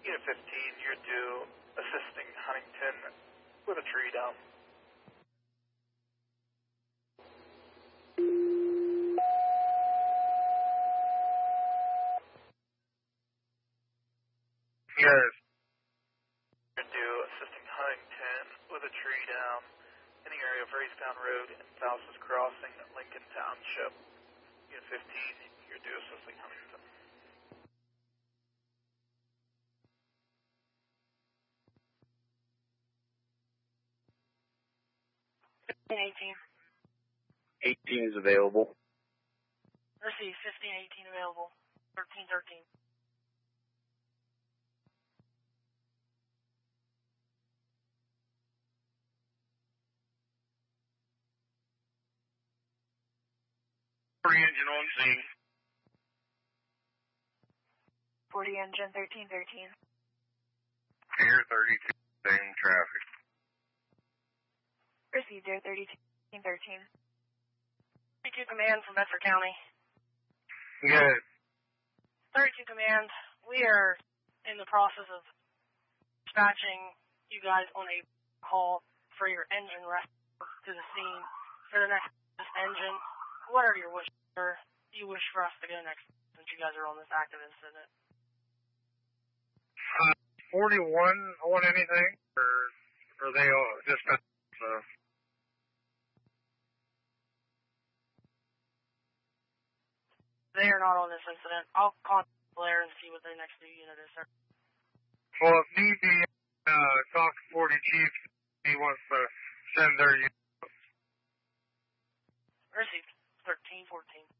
Unit 15, you're due assisting Huntington with a tree down. Yes. You're due assisting Huntington with a tree down in the area of Racetown Road and Faustus Crossing, Lincoln Township. Unit 15, you're due assisting Huntington. $15.18. 18 is available. Receive $15.18 available. 1313. Engine on scene. 40 engine 1313. Air 32, same traffic. Received Air 3213. 32 command from Bedford County. Good. 32 command, we are in the process of dispatching you guys on a call for your engine rest to the scene for the next engine. What are your wishes, sir? Do you wish for us to go next since you guys are on this active incident? 41 on anything, or are they all just They are not on this incident. I'll contact Blair and see what their next new unit is, sir. Well, if need be, talk to 40 Chief. He wants to send their unit. Received 1314.